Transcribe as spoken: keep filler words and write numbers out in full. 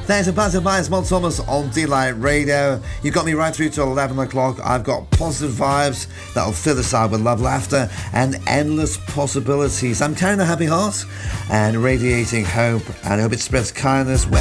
Thanks for passing by. It's Mon Thomas on Delight Radio. You've got me right through to eleven o'clock. I've got positive vibes that'll fill us out with love, laughter, and endless possibilities. I'm carrying a happy heart and radiating hope, and I hope it spreads kindness